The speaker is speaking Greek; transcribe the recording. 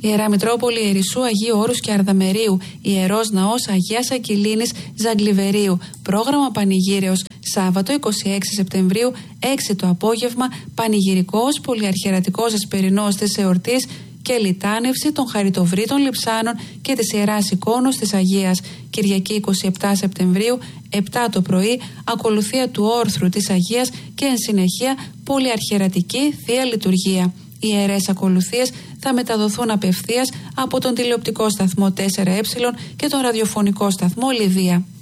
Ιερά Μητρόπολη Ερισσού, Αγίου Όρους και Αρδαμερίου. Ιερός Ναός Αγίας Ακυλίνης Ζαγκλιβερίου. Πρόγραμμα πανηγύρεως Σάββατο 26 Σεπτεμβρίου, 6 το απόγευμα, πανηγυρικός πολυαρχιερατικός ασπερινός της εορτής και λιτάνευση των χαριτοvrήτων λειψάνων και της Ιεράς Εικόνος της Αγίας. Κυριακή 27 Σεπτεμβρίου, 7 το πρωί, ακολουθία του όρθρου της Αγίας και εν συνεχεία πολυαρχιερατική Θεία Λειτουργία. Οι ιερές ακολουθίες θα μεταδοθούν απευθείας από τον τηλεοπτικό σταθμό 4Ε και τον ραδιοφωνικό σταθμό Λιδία.